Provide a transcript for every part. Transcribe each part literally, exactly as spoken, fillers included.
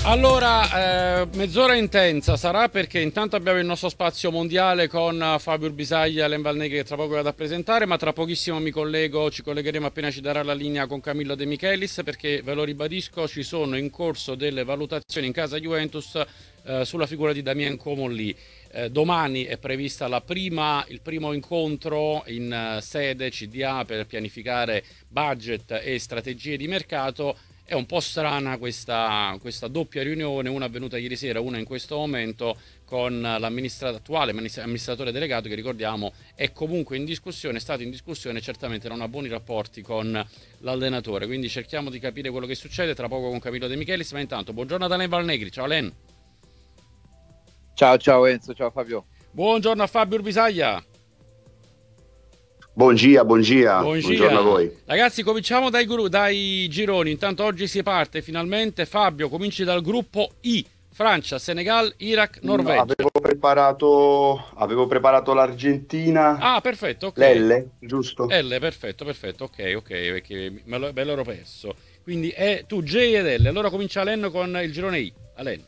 Allora, eh, mezz'ora intensa sarà perché intanto abbiamo il nostro spazio mondiale con Fabio Urbisaglia e Alain Valnegri che tra poco vado a presentare, ma tra pochissimo mi collego, ci collegheremo appena ci darà la linea con Camillo De Michelis perché, ve lo ribadisco, ci sono in corso delle valutazioni in casa Juventus eh, sulla figura di Damien Comolli. Eh, domani è prevista la prima, il primo incontro in eh, sede C D A per pianificare budget e strategie di mercato. È un po' strana questa, questa doppia riunione, una avvenuta ieri sera, una in questo momento, con l'attuale amministratore delegato che, ricordiamo, è comunque in discussione, è stato in discussione, certamente non ha buoni rapporti con l'allenatore. Quindi cerchiamo di capire quello che succede tra poco con Camillo De Michelis, ma intanto buongiorno ad Alain Valnegri. Ciao Alain. Ciao ciao Enzo, ciao Fabio. Buongiorno a Fabio Urbisaglia. Buongia, buongia, Buongia. Buongiorno a voi. Ragazzi, cominciamo dai, gru- dai gironi. Intanto oggi si parte finalmente. Fabio, cominci dal gruppo I: Francia, Senegal, Iraq, Norvegia. No, avevo preparato, avevo preparato l'Argentina. Ah, perfetto, ok. L'L, giusto? L, perfetto, perfetto, ok, ok, perché me, lo, me l'ero perso. Quindi è tu J ed L. Allora comincia Alain con il girone I. Alain.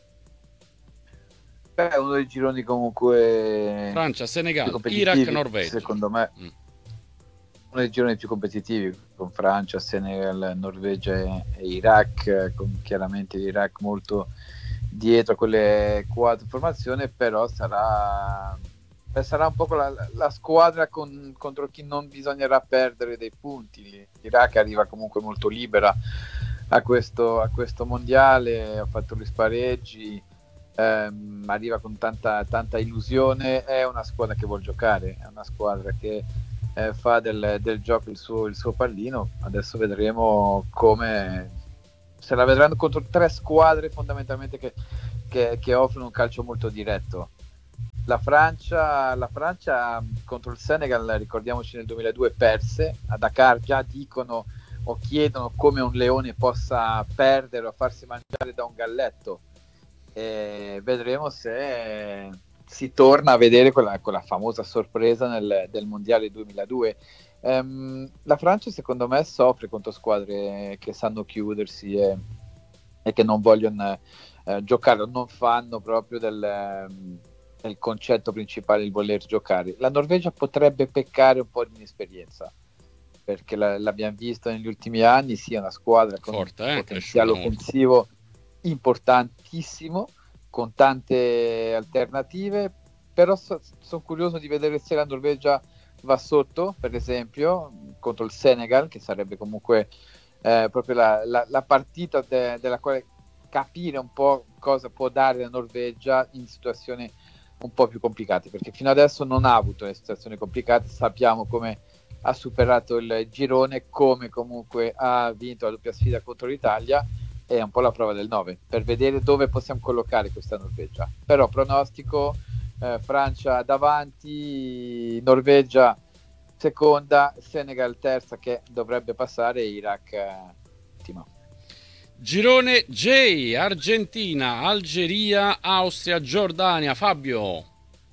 Beh, uno dei gironi comunque Francia, Senegal, Iraq, Norvegia. Secondo me mm. uno dei gironi più competitivi, con Francia, Senegal, Norvegia e, e Iraq, con chiaramente l'Iraq molto dietro a quelle quattro formazioni, però sarà, beh, sarà un po' la, la squadra con, contro chi non bisognerà perdere dei punti. L'Iraq arriva comunque molto libera a questo, a questo mondiale, ha fatto gli spareggi, ehm, arriva con tanta, tanta illusione, è una squadra che vuol giocare, è una squadra che eh, fa del, del gioco il suo, il suo pallino. Adesso vedremo come se la vedranno contro tre squadre fondamentalmente che, che, che offrono un calcio molto diretto. La Francia, la Francia contro il Senegal, ricordiamoci, nel duemiladue perse a Dakar. Già dicono o chiedono come un leone possa perdere o farsi mangiare da un galletto, e vedremo se si torna a vedere quella, quella famosa sorpresa nel, del mondiale duemiladue. Um, la Francia secondo me soffre contro squadre che sanno chiudersi e, e che non vogliono eh, giocare, non fanno proprio del, um, del concetto principale il voler giocare. La Norvegia potrebbe peccare un po' di inesperienza, perché la, l'abbiamo visto negli ultimi anni, sia una squadra con Forte, un eh? potenziale offensivo importantissimo, con tante alternative, però so, sono curioso di vedere se la Norvegia va sotto, per esempio, contro il Senegal, che sarebbe comunque eh, proprio la, la, la partita de, della quale capire un po' cosa può dare la Norvegia in situazioni un po' più complicate, perché fino adesso non ha avuto le situazioni complicate. Sappiamo come ha superato il girone, come comunque ha vinto la doppia sfida contro l'Italia. È un po' la prova del nove per vedere dove possiamo collocare questa Norvegia. Però pronostico eh, Francia davanti, Norvegia seconda, Senegal terza che dovrebbe passare, Iraq eh, ultima. Girone J: Argentina, Algeria, Austria, Giordania. Fabio.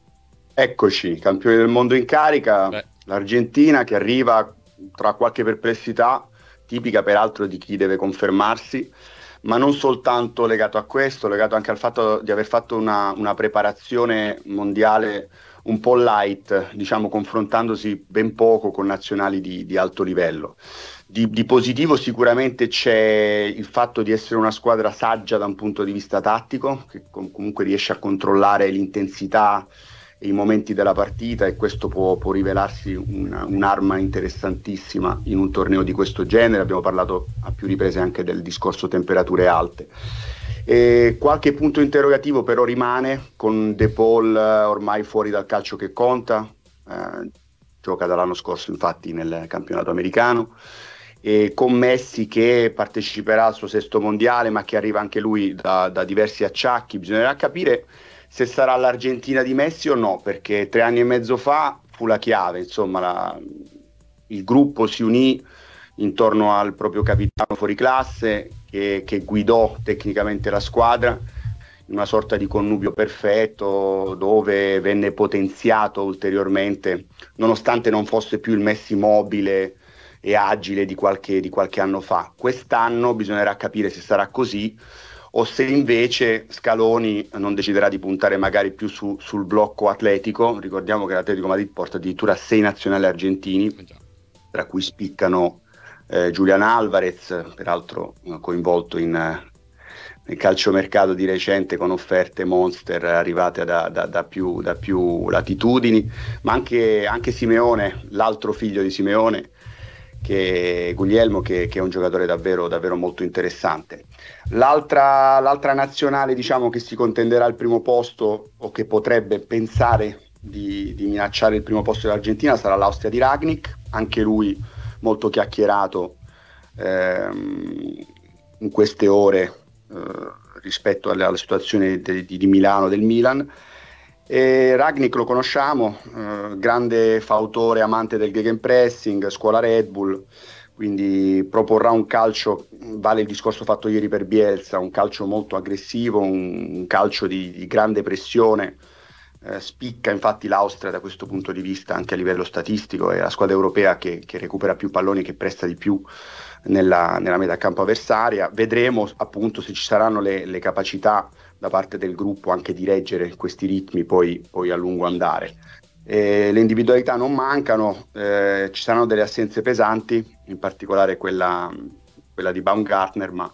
Eccoci, campioni del mondo in carica. Beh. L'Argentina che arriva tra qualche perplessità, tipica peraltro di chi deve confermarsi, ma non soltanto legato a questo, legato anche al fatto di aver fatto una, una preparazione mondiale un po' light, diciamo, confrontandosi ben poco con nazionali di, di alto livello. Di, di positivo sicuramente c'è il fatto di essere una squadra saggia da un punto di vista tattico, che com- comunque riesce a controllare l'intensità e i momenti della partita, e questo può, può rivelarsi una, un'arma interessantissima in un torneo di questo genere. Abbiamo parlato a più riprese anche del discorso temperature alte. E qualche punto interrogativo però rimane, con De Paul eh, ormai fuori dal calcio che conta, eh, gioca dall'anno scorso infatti nel campionato americano, e con Messi che parteciperà al suo sesto mondiale ma che arriva anche lui da, da diversi acciacchi. Bisognerà capire se sarà l'Argentina di Messi o no, perché tre anni e mezzo fa fu la chiave, insomma la, il gruppo si unì intorno al proprio capitano fuoriclasse che, che guidò tecnicamente la squadra in una sorta di connubio perfetto, dove venne potenziato ulteriormente, nonostante non fosse più il Messi mobile e agile di qualche, di qualche anno fa. Quest'anno bisognerà capire se sarà così o se invece Scaloni non deciderà di puntare magari più su, sul blocco atletico. Ricordiamo che l'Atletico Madrid porta addirittura sei nazionali argentini, tra cui spiccano eh, Julian Alvarez, peraltro eh, coinvolto in, eh, nel calciomercato di recente con offerte monster arrivate da, da, da, più, da più latitudini, ma anche, anche Simeone, l'altro figlio di Simeone, che Guglielmo, che, che è un giocatore davvero, davvero molto interessante. L'altra, l'altra nazionale, diciamo, che si contenderà il primo posto o che potrebbe pensare di, di minacciare il primo posto dell'Argentina sarà l'Austria di Rangnick, anche lui molto chiacchierato ehm, in queste ore eh, rispetto alla, alla situazione di, di, di Milano, del Milan. E Rangnick lo conosciamo, eh, grande fautore, amante del gegenpressing, scuola Red Bull, quindi proporrà un calcio, vale il discorso fatto ieri per Bielsa, un calcio molto aggressivo, un, un calcio di, di grande pressione. Eh, spicca infatti l'Austria da questo punto di vista anche a livello statistico, è la squadra europea che, che recupera più palloni, che presta di più nella, nella metà campo avversaria. Vedremo appunto se ci saranno le, le capacità da parte del gruppo anche di reggere questi ritmi poi, poi a lungo andare. Eh, le individualità non mancano, eh, ci saranno delle assenze pesanti, in particolare quella, quella di Baumgartner, ma,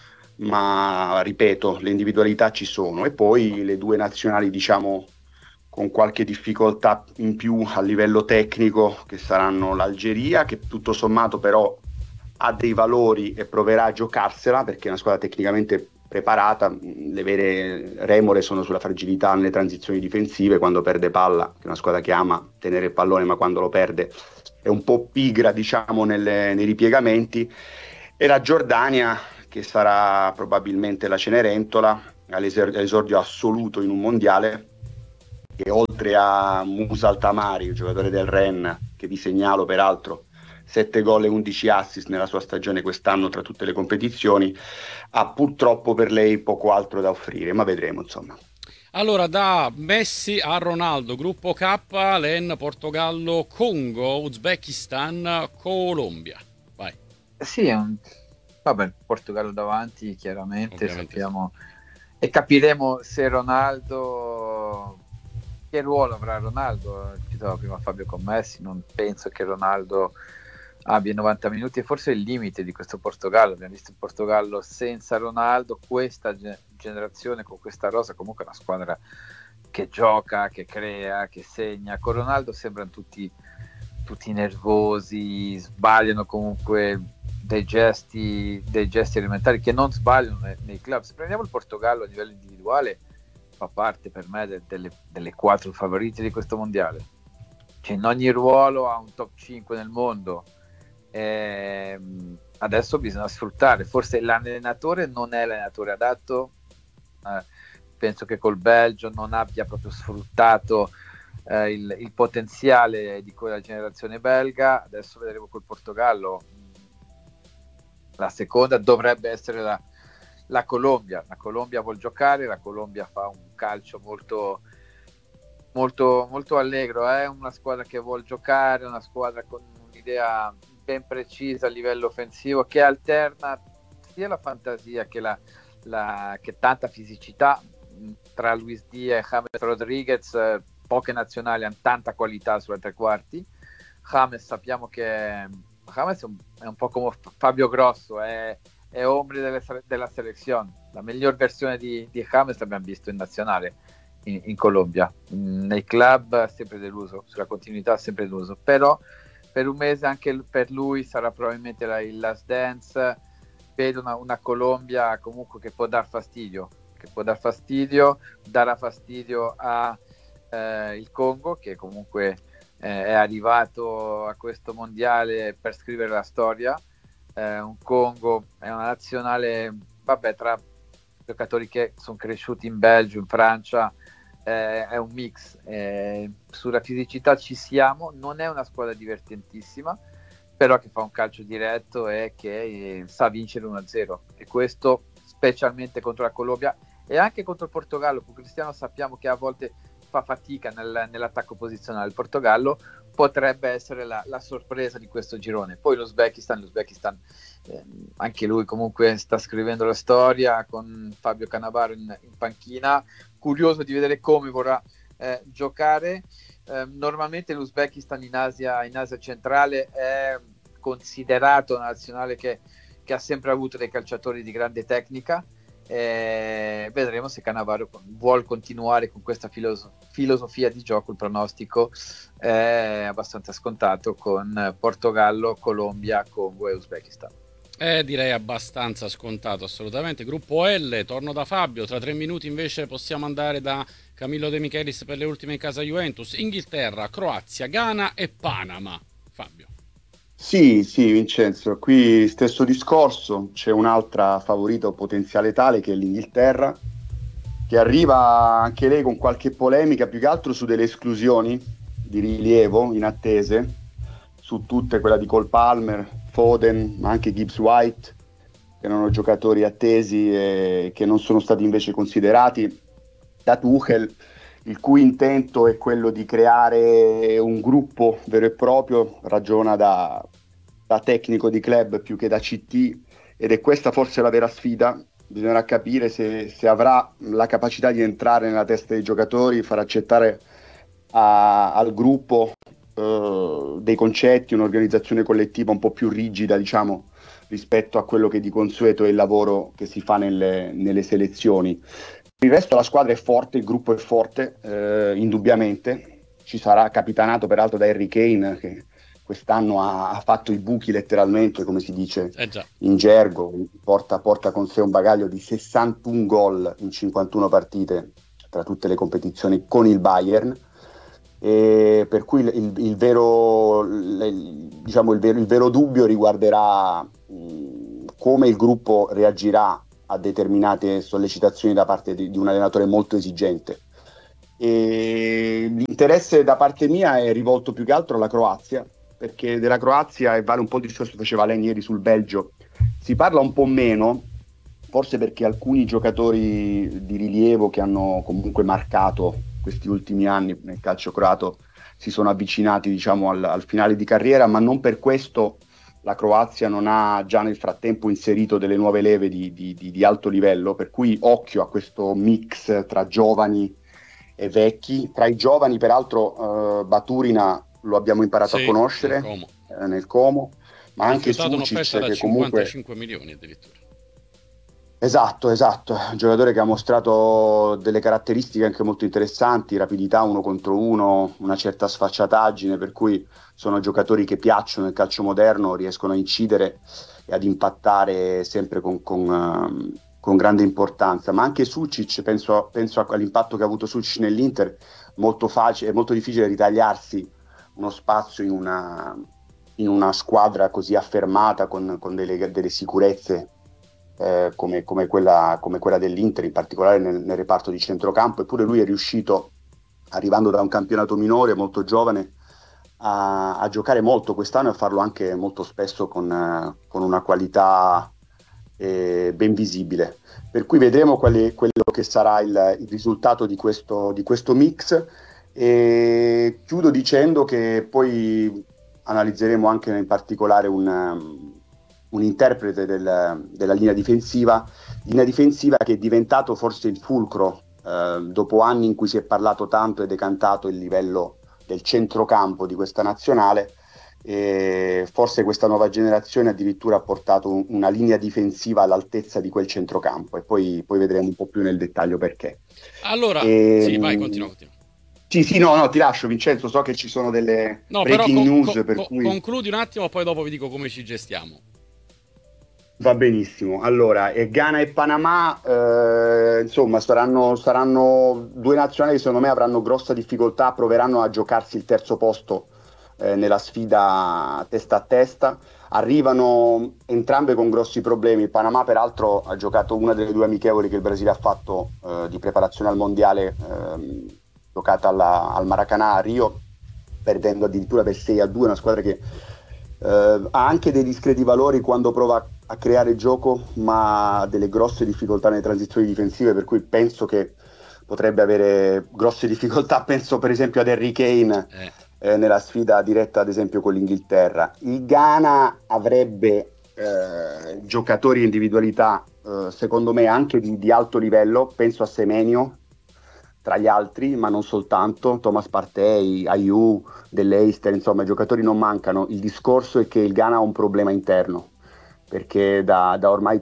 ma ripeto, le individualità ci sono. E poi le due nazionali, diciamo, con qualche difficoltà in più a livello tecnico, che saranno l'Algeria, che tutto sommato però ha dei valori e proverà a giocarsela perché è una squadra tecnicamente preparata. Le vere remore sono sulla fragilità nelle transizioni difensive, quando perde palla, che è una squadra che ama tenere il pallone, ma quando lo perde è un po' pigra, diciamo, nelle, nei ripiegamenti. E la Giordania, che sarà probabilmente la Cenerentola all'esordio assoluto in un mondiale, che oltre a Musa Altamari, il giocatore del Rennes, che vi segnalo peraltro sette gol e undici assist nella sua stagione quest'anno tra tutte le competizioni, ha purtroppo per lei poco altro da offrire, ma vedremo, insomma. Allora, da Messi a Ronaldo, gruppo K, Len, Portogallo, Congo, Uzbekistan, Colombia. Vai. Sì, è un... vabbè, Portogallo davanti, chiaramente, Ovviamente sappiamo, sì. E capiremo se Ronaldo... che ruolo avrà Ronaldo. Citava prima Fabio con Messi, non penso che Ronaldo abbia novanta minuti, e forse il limite di questo Portogallo. Abbiamo visto il Portogallo senza Ronaldo, questa ge- generazione con questa rosa comunque è una squadra che gioca, che crea, che segna. Con Ronaldo sembrano tutti, tutti nervosi, sbagliano comunque dei gesti, dei gesti elementari che non sbagliano nei, nei club. Se prendiamo il Portogallo a livello individuale, fa parte per me de- delle, delle quattro favorite di questo mondiale. Cioè, in ogni ruolo ha un top cinque nel mondo. E adesso bisogna sfruttare, forse l'allenatore non è l'allenatore adatto, eh, penso che col Belgio non abbia proprio sfruttato eh, il, il potenziale di quella generazione belga. Adesso vedremo col Portogallo. La seconda dovrebbe essere la, la Colombia. La Colombia vuol giocare, la Colombia fa un calcio molto molto, molto allegro, è eh? una squadra che vuol giocare, una squadra con un'idea ben precisa a livello offensivo, che alterna sia la fantasia che, la, la, che tanta fisicità. Tra Luis Diaz e James Rodriguez, eh, poche nazionali hanno tanta qualità sulle tre quarti. James sappiamo che James è un, è un po' come Fabio Grosso, è, è ombre delle, della selezione. La miglior versione di, di James l'abbiamo visto in nazionale in, in Colombia. Nei club ha sempre deluso, sulla continuità ha sempre deluso, però per un mese anche per lui sarà probabilmente la, il last dance. Vedo una, una Colombia comunque che può dar fastidio, che può dar fastidio, darà fastidio a eh, il Congo, che comunque eh, è arrivato a questo mondiale per scrivere la storia. Eh, un Congo è una nazionale, vabbè, tra giocatori che sono cresciuti in Belgio, in Francia, eh, è un mix. Eh, sulla fisicità ci siamo, non è una squadra divertentissima, però che fa un calcio diretto e che eh, sa vincere uno a zero, e questo specialmente contro la Colombia e anche contro il Portogallo. Con Cristiano sappiamo che a volte fa fatica nel, nell'attacco posizionale. Il Portogallo potrebbe essere la, la sorpresa di questo girone. Poi l'Uzbekistan, l'Uzbekistan eh, anche lui comunque sta scrivendo la storia con Fabio Cannavaro in, in panchina, curioso di vedere come vorrà eh, giocare. Eh, normalmente l'Uzbekistan in Asia, in Asia centrale è considerato una nazionale che, che ha sempre avuto dei calciatori di grande tecnica. Eh, vedremo se Cannavaro vuole continuare con questa filoso- filosofia di gioco. Il pronostico è abbastanza scontato con Portogallo, Colombia, Congo e Uzbekistan. Eh, direi abbastanza scontato, assolutamente. Gruppo L, torno da Fabio. Tra tre minuti invece possiamo andare da Camillo De Michelis per le ultime in casa Juventus. Inghilterra, Croazia, Ghana e Panama. Fabio. Sì, sì, Vincenzo, qui stesso discorso, c'è un'altra favorita o potenziale tale che è l'Inghilterra, che arriva anche lei con qualche polemica, più che altro su delle esclusioni di rilievo in attese, su tutte, quella di Cole Palmer, Foden, ma anche Gibbs White, che erano giocatori attesi e che non sono stati invece considerati da Tuchel, il cui intento è quello di creare un gruppo vero e proprio, ragiona da, da tecnico di club più che da C T, ed è questa forse la vera sfida. Bisognerà capire se, se avrà la capacità di entrare nella testa dei giocatori, far accettare a, al gruppo uh, dei concetti, un'organizzazione collettiva un po' più rigida, diciamo, rispetto a quello che di consueto è il lavoro che si fa nelle, nelle selezioni. Il resto la squadra è forte, il gruppo è forte, eh, indubbiamente. Ci sarà capitanato peraltro da Harry Kane, che quest'anno ha, ha fatto i buchi letteralmente, come si dice eh già. in gergo, porta, porta con sé un bagaglio di sessantuno gol in cinquantuno partite tra tutte le competizioni con il Bayern, e per cui il, il, il, vero, il, diciamo il, vero, il vero dubbio riguarderà mh, come il gruppo reagirà a determinate sollecitazioni da parte di, di un allenatore molto esigente. E l'interesse da parte mia è rivolto più che altro alla Croazia, perché della Croazia, e vale un po' il discorso che faceva lei ieri sul Belgio, si parla un po' meno, forse perché alcuni giocatori di rilievo che hanno comunque marcato questi ultimi anni nel calcio croato si sono avvicinati, diciamo, al, al finale di carriera, ma non per questo la Croazia non ha già nel frattempo inserito delle nuove leve di, di, di, di alto livello, per cui occhio a questo mix tra giovani e vecchi. Tra i giovani peraltro uh, Baturina lo abbiamo imparato sì, a conoscere nel Como, eh, nel Como ma anche Sucic, che cinquantacinque milioni addirittura. Esatto, esatto, un giocatore che ha mostrato delle caratteristiche anche molto interessanti, rapidità uno contro uno, una certa sfacciataggine, per cui sono giocatori che piacciono nel calcio moderno, riescono a incidere e ad impattare sempre con, con, um, con grande importanza. Ma anche Sucic, penso, penso all'impatto che ha avuto Sucic nell'Inter, molto facile, è molto difficile ritagliarsi uno spazio in una, in una squadra così affermata, con, con delle, delle sicurezze Eh, come, come, quella, come quella dell'Inter, in particolare nel, nel reparto di centrocampo. Eppure lui è riuscito, arrivando da un campionato minore, molto giovane, a, a giocare molto quest'anno e a farlo anche molto spesso con, eh, con una qualità eh, ben visibile. Per cui vedremo quali, quello che sarà il, il risultato di questo, di questo mix, e chiudo dicendo che poi analizzeremo anche in particolare un un interprete del, della linea difensiva, linea difensiva che è diventato forse il fulcro eh, dopo anni in cui si è parlato tanto e decantato il livello del centrocampo di questa nazionale, e forse questa nuova generazione addirittura ha portato un, una linea difensiva all'altezza di quel centrocampo, e poi, poi vedremo un po' più nel dettaglio perché. Allora, e, sì, vai, continua, continua. Sì, sì, no, no, ti lascio Vincenzo, so che ci sono delle no, breaking però, news, co- per co- cui... concludi un attimo, poi dopo vi dico come ci gestiamo. Va benissimo. Allora, e Ghana e Panama, eh, insomma, saranno, saranno due nazionali che secondo me avranno grossa difficoltà, proveranno a giocarsi il terzo posto eh, nella sfida testa a testa. Arrivano entrambe con grossi problemi. Il Panama, peraltro, ha giocato una delle due amichevoli che il Brasile ha fatto eh, di preparazione al mondiale, eh, giocata alla, al Maracanã a Rio, perdendo addirittura per sei a due, una squadra che eh, ha anche dei discreti valori quando prova a creare gioco, ma ha delle grosse difficoltà nelle transizioni difensive, per cui penso che potrebbe avere grosse difficoltà. Penso per esempio ad Harry Kane, eh. eh, nella sfida diretta ad esempio con l'Inghilterra. Il Ghana avrebbe eh, giocatori e individualità eh, secondo me anche di, di alto livello, penso a Semenyo tra gli altri, ma non soltanto, Thomas Partey, Ayew, De Leicester, insomma i giocatori non mancano. Il discorso è che il Ghana ha un problema interno, perché da, da ormai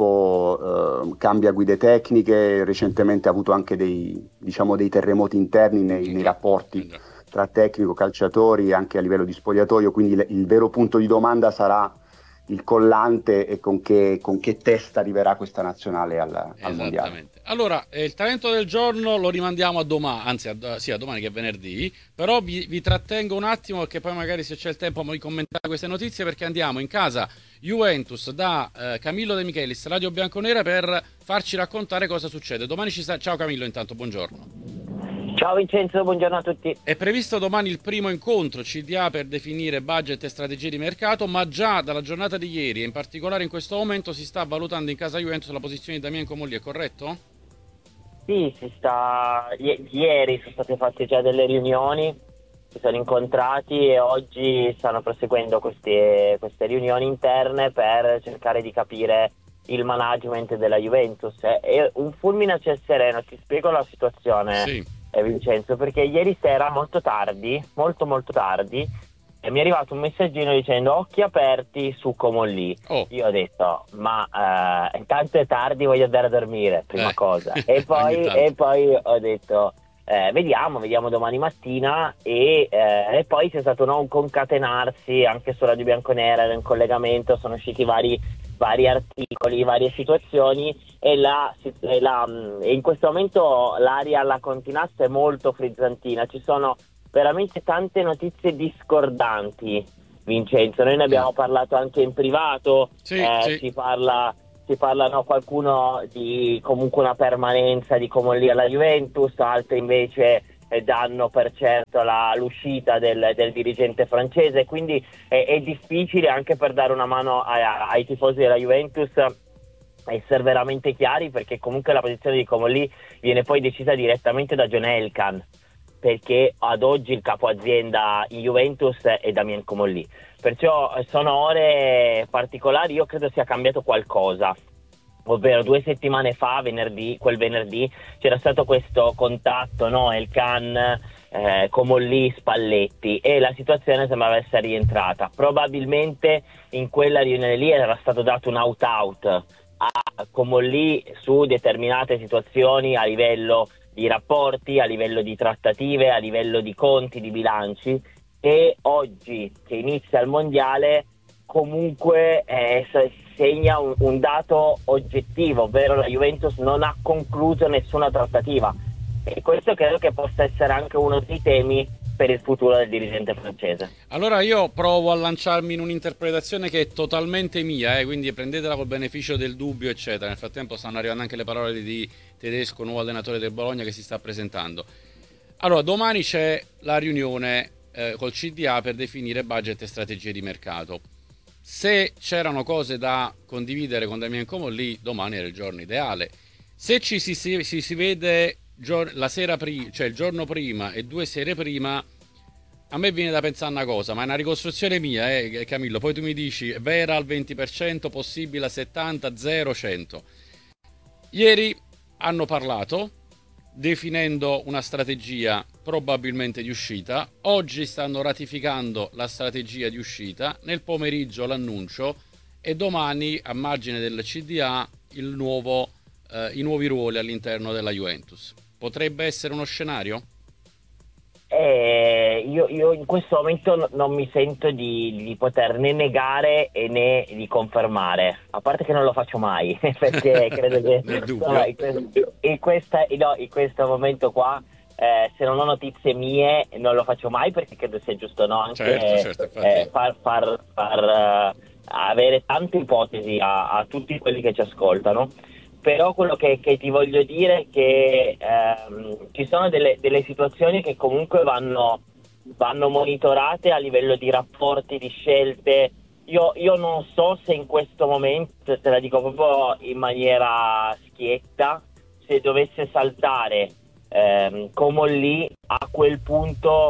troppo eh, cambia guide tecniche, recentemente ha avuto anche dei, diciamo, dei terremoti interni nei, nei rapporti tra tecnico, calciatori, anche a livello di spogliatoio, quindi il, il vero punto di domanda sarà il collante e con che, con che testa arriverà questa nazionale al, al mondiale. Allora, eh, il talento del giorno lo rimandiamo a domani, anzi a, sì, a domani che è venerdì, però vi, vi trattengo un attimo perché poi magari se c'è il tempo di commentare queste notizie, perché andiamo in casa Juventus da eh, Camillo De Michelis, Radio Bianconera, per farci raccontare cosa succede. Domani ci sta... Ciao Camillo, intanto buongiorno. Ciao Vincenzo, buongiorno a tutti. È previsto domani il primo incontro C D A per definire budget e strategie di mercato, ma già dalla giornata di ieri e in particolare in questo momento si sta valutando in casa Juventus la posizione di Damien Comolli, è corretto? Sì, si sta... I- ieri sono state fatte già delle riunioni, si sono incontrati e oggi stanno proseguendo queste, queste riunioni interne per cercare di capire il management della Juventus. È un fulmine a ciel sereno, ti spiego la situazione. Sì. Vincenzo, perché ieri sera molto tardi, molto molto tardi, eh, mi è arrivato un messaggino dicendo occhi aperti su Comolli. Oh. Io ho detto ma eh, intanto è tardi, voglio andare a dormire, prima eh. cosa, e poi, e poi ho detto eh, vediamo, vediamo domani mattina, e, eh, e poi c'è stato no, un concatenarsi anche su Radio Bianconera, in collegamento sono usciti vari vari articoli, varie situazioni, e, la, e, la, e in questo momento l'aria alla Continassa è molto frizzantina, ci sono veramente tante notizie discordanti, Vincenzo. Noi ne abbiamo parlato anche in privato, sì, eh, sì. si parla, si parla no, qualcuno di comunque una permanenza di Comolli alla Juventus, altri invece danno per certo la, l'uscita del, del dirigente francese, quindi è, è difficile anche per dare una mano ai, ai tifosi della Juventus essere veramente chiari, perché comunque la posizione di Comolli viene poi decisa direttamente da John Elkann, perché ad oggi il capo azienda in Juventus è Damien Comolli, perciò sono ore particolari. Io credo sia cambiato qualcosa, ovvero due settimane fa, venerdì, quel venerdì, c'era stato questo contatto, no? Elkann, eh, Comolli, Spalletti, e la situazione sembrava essere rientrata. Probabilmente in quella riunione lì era stato dato un out-out a Comolli su determinate situazioni a livello di rapporti, a livello di trattative, a livello di conti, di bilanci, e oggi che inizia il mondiale comunque eh, segna un, un dato oggettivo, ovvero la Juventus non ha concluso nessuna trattativa, e questo credo che possa essere anche uno dei temi per il futuro del dirigente francese. Allora io provo a lanciarmi in un'interpretazione che è totalmente mia, eh, quindi prendetela col beneficio del dubbio eccetera. Nel frattempo stanno arrivando anche le parole di Tedesco, nuovo allenatore del Bologna, che si sta presentando. Allora domani c'è la riunione eh, col C D A per definire budget e strategie di mercato. Se c'erano cose da condividere con Damien Comolli, domani era il giorno ideale. Se ci si, si, si, si vede gior- la sera prima, cioè il giorno prima e due sere prima, a me viene da pensare una cosa, ma è una ricostruzione mia, eh, Camillo. Poi tu mi dici vera al venti per cento, possibile al settanta per cento, zero, cento. Ieri hanno parlato definendo una strategia probabilmente di uscita. Oggi stanno ratificando la strategia di uscita, nel pomeriggio l'annuncio, e domani a margine del C D A il nuovo, eh, i nuovi ruoli all'interno della Juventus. Potrebbe essere uno scenario? Eh, io, io in questo momento no, non mi sento di, di poter né negare e né di confermare, a parte che non lo faccio mai perché credo che no, in, questo, in, questa, no, in questo momento qua eh, se non ho notizie mie non lo faccio mai, perché credo sia giusto no, anche certo, certo, eh, far, far, far uh, avere tante ipotesi a, a tutti quelli che ci ascoltano. Però quello che, che ti voglio dire è che ehm, ci sono delle, delle situazioni che comunque vanno, vanno monitorate a livello di rapporti, di scelte. Io, io non so se in questo momento, te la dico proprio in maniera schietta, se dovesse saltare ehm, Comolli, a quel punto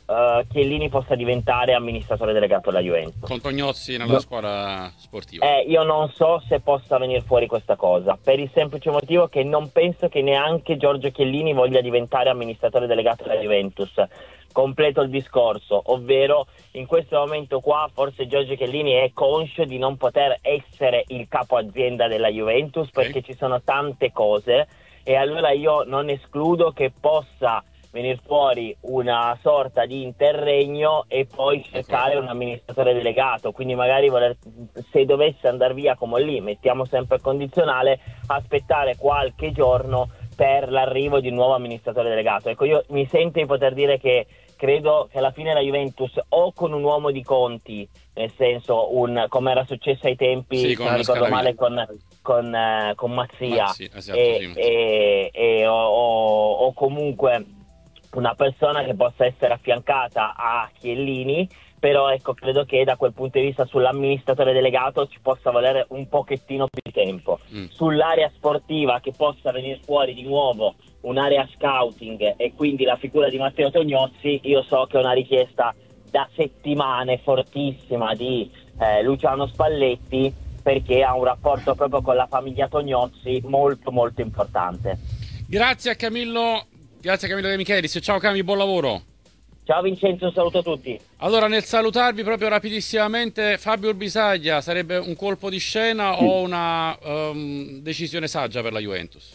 uh, Chiellini possa diventare amministratore delegato della Juventus. Con Tognozzi nella no. squadra sportiva. Eh, io non so se possa venire fuori questa cosa, per il semplice motivo che non penso che neanche Giorgio Chiellini voglia diventare amministratore delegato della Juventus. Completo il discorso, ovvero in questo momento qua forse Giorgio Chiellini è conscio di non poter essere il capo azienda della Juventus perché okay. ci sono tante cose, e allora io non escludo che possa venire fuori una sorta di interregno e poi cercare un amministratore delegato, quindi magari voler, se dovesse andare via come lì, mettiamo sempre il condizionale, aspettare qualche giorno per l'arrivo di un nuovo amministratore delegato. Ecco, io mi sento di poter dire che credo che alla fine la Juventus, o con un uomo di conti, nel senso un, come era successo ai tempi, sì, se non ricordo male, con, con, eh, con Mazzia, Mazzi, esatto, e, sì, Mazzi. e, e, o, o, o comunque una persona che possa essere affiancata a Chiellini, però ecco, credo che da quel punto di vista sull'amministratore delegato ci possa volere un pochettino più di tempo. Mm. Sull'area sportiva, che possa venire fuori di nuovo un'area scouting e quindi la figura di Matteo Tognozzi, io so che è una richiesta da settimane fortissima di eh, Luciano Spalletti, perché ha un rapporto proprio con la famiglia Tognozzi molto molto importante. Grazie a Camillo, grazie a Camillo De Michelis, ciao Cami, buon lavoro. Ciao Vincenzo, un saluto a tutti. Allora, nel salutarvi proprio rapidissimamente, Fabio Urbisaglia, sarebbe un colpo di scena sì. o una um, decisione saggia per la Juventus?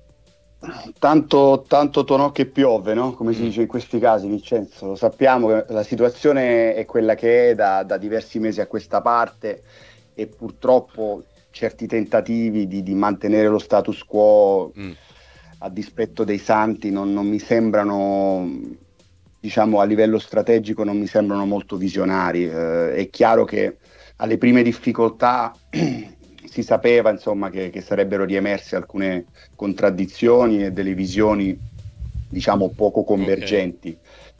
Tanto, tanto tonò che piove, no? Come si dice in questi casi, Vincenzo. Lo sappiamo che la situazione è quella che è da, da diversi mesi a questa parte, e purtroppo certi tentativi di, di mantenere lo status quo mm. a dispetto dei santi non, non mi sembrano, diciamo, a livello strategico non mi sembrano molto visionari. Eh, è chiaro che alle prime difficoltà si sapeva, insomma, che, che sarebbero riemerse alcune contraddizioni e delle visioni, diciamo, poco convergenti. Okay.